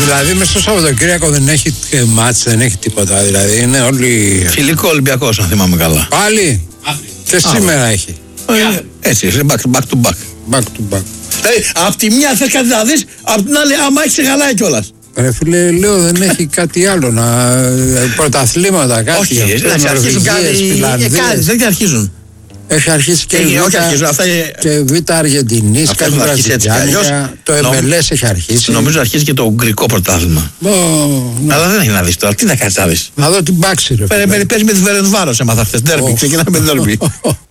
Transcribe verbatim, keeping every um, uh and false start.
Δηλαδή μέσα στο Σαββατοκύριακο δεν έχει μάτς, δεν έχει τίποτα. Δηλαδή είναι όλοι. Φιλικό Ολυμπιακός, αν θυμάμαι καλά. Πάλι. Και σήμερα έχει. Ε, έτσι, back, back to back. Back to back. Δηλαδή, απ' τη μια θες κάτι να δεις, απ' την άλλη, άμα έχει ξεγαλάει κιόλας. Ρε φίλε, λέω δεν έχει κάτι άλλο να. Πρωταθλήματα, κάτι. Όχι, εντάξει, αρχίζουν κάτι. Δεν και αρχίζουν. Έχει αρχίσει και η Β' Αργεντινής, κάτι βραζιλιάνικα. Το εμ ελ ες έχει αρχίσει. Νομίζω αρχίζει και το ουγγρικό πρωτάθλημα. Αλλά δεν έχει να δεις τώρα. Τι να κάνεις να δεις. Να δω την μπάξη, ρε. Παίζει με τη Φερενβάρος, έμαθα χθες. Ντέρμπι, ξεκινάμε με ντέρμπι.